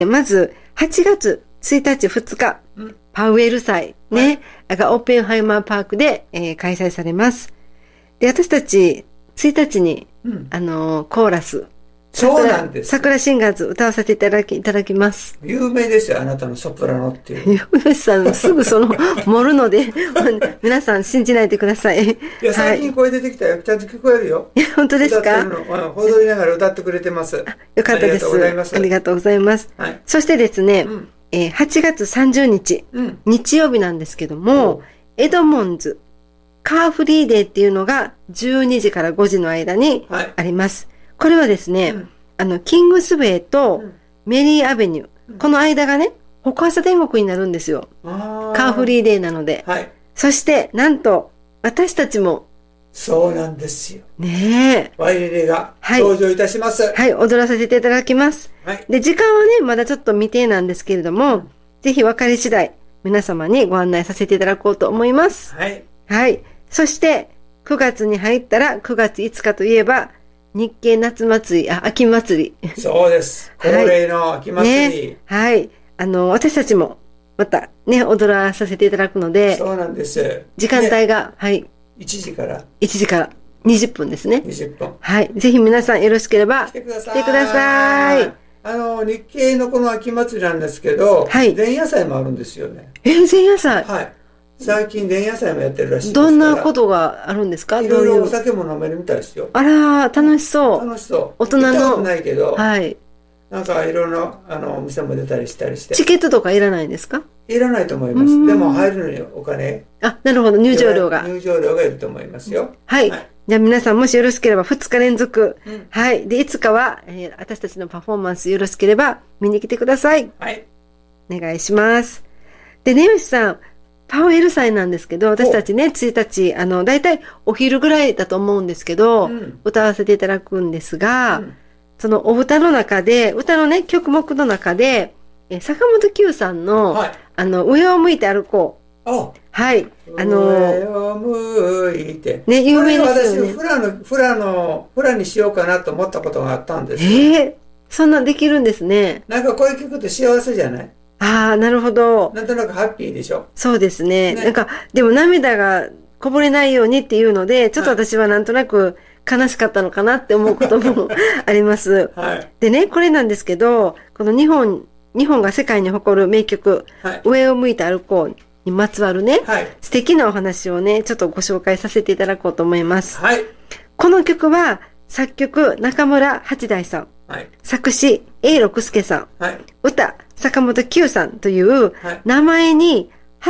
まず、8月1日、2日、パウエル祭ね、がオーペンハイマーパークで、開催されます。で、私たち、1日に、コーラス、 そうなんです。 桜シンガーズ歌わせていただきます。 有名ですよ、あなたのソプラノっていう。 吉さん、すぐ盛るので、皆さん信じないでください。 いや、最近声出てきたよ。ちゃんと聞こえるよ。 本当ですか？ 踊りながら歌ってくれてます。 よかったです。ありがとうございます。そしてですね、8月30日、日曜日なんですけども、エドモンズ、カーフリーデーっていうのが12時から5時の間にあります。これはですね、キングスウェイとメリーアベニュー、この間がね、北朝天国になるんですよ。カーフリーデーなので。そして、なんと、私たちも、 そうなんですよ。 ねえ。 ワイレレが登場いたします。 はい、踊らさせていただきます。で、時間はね、まだちょっと未定なんですけれども、ぜひ分かり次第、皆様にご案内させていただこうと思います。はい。そして、9月に入ったら、9月5日といえば、日系夏祭り、秋祭り。 そうです。恒例の秋祭り。 はい。私たちも、またね、踊らさせていただくので。 そうなんです。 時間帯が、はい。 1時から。 1時から20分ですね。 20分。 はい。ぜひ皆さんよろしければ、 来てください。 来てください。 日系のこの秋祭りなんですけど、前夜祭もあるんですよね。 前夜祭？ はい。最近前夜祭もやってるらしいですから。どんなことがあるんですか？ いろいろお酒も飲めるみたいですよ。 あら、楽しそう。 楽しそう。 大人の。 行ったことないけど、 はい。 なんかいろんなお店も出たりしたりして。 チケットとかいらないんですか？ いらないと思います。でも入るのにお金。 なるほど、入場料が。 入場料がいると思いますよ。 はい。じゃあ皆さんもしよろしければ2日連続。はい。で、いつかは、私たちのパフォーマンスよろしければ見に来てください。 はい。 お願いします。で、ねよしさん、パウエル祭なんですけど、私たちね、1日、だいたいお昼ぐらいだと思うんですけど、歌わせていただくんですが、そのお歌の中で、歌のね、曲目の中で、坂本九さんの、上を向いて歩こう。はい。 上を向いて。 ね、有名ですよね。 私、フラにしようかなと思ったことがあったんですよ。 そんなんできるんですね。 なんかこれ聞くと幸せじゃない？ なるほど。 なんとなくハッピーでしょ。 そうですね。なんか、でも涙がこぼれないようにっていうので、ちょっと私はなんとなく悲しかったのかなって思うこともあります。でね、これなんですけど、この日本が世界に誇る名曲、上を向いて歩こうにまつわるね、素敵なお話をね、ちょっとご紹介させていただこうと思います。この曲は、作曲、中村八大さん。作詞、永六輔さん。歌、坂本九さんという名前に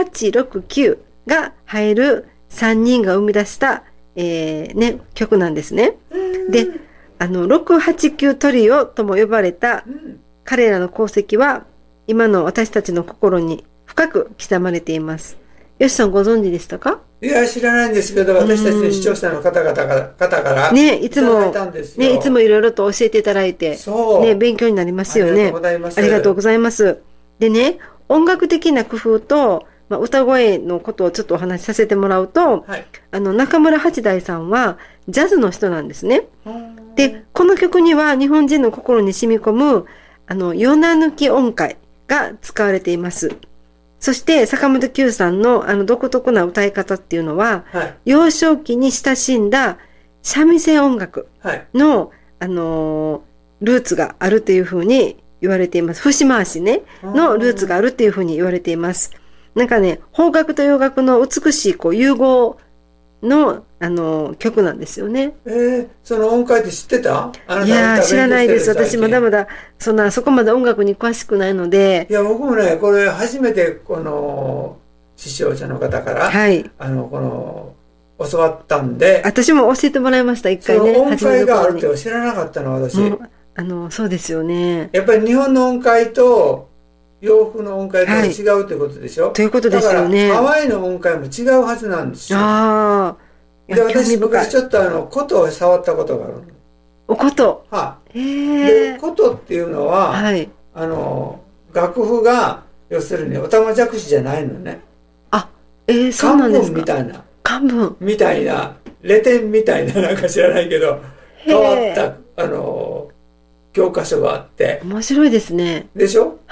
869が入る3人が生み出した、曲なんですね。で、689トリオとも呼ばれた彼らの功績は今の私たちの心に深く刻まれています。よしさんご存知でしたか？ いや、知らないんですけど、私たちの視聴者の方からね、いつもいろいろと教えていただいて、ね、勉強になりますよね。ありがとうございます。でね、音楽的な工夫と、歌声のことをちょっとお話しさせてもらうと、中村八大さんはジャズの人なんですね。で、この曲には日本人の心に染み込む、ヨナ抜き音階が使われています。そして坂本九さんの独特な歌い方っていうのは、幼少期に親しんだ三味線音楽の、ルーツがあるというふうに言われています。節回しね、のルーツがあるっていうふうに言われています。なんかね、邦楽と洋楽の美しい融合の、曲なんですよね。 その音階って知ってた？ いやー、知らないです。私まだまだ、そこまで音楽に詳しくないので。 いや、僕もね、これ初めて、師匠者の方から、教わったんで。 私も教えてもらいました、一回ね。 音階があるって知らなかったの、私。 そうですよね。 やっぱり日本の音階と、洋服の音階と違うということでしょ？ ということですよね。 だからハワイの音階も違うはずなんですよ。で、私昔ちょっと琴を触ったことがある。 お琴。 で、琴っていうのは、楽譜が要するにおたまじゃくしじゃないのね。 そうなんですか。 漢文みたいな。 漢文みたいな、レテンみたいな、なんか知らないけど、変わった教科書があって。 面白いですね。 でしょ？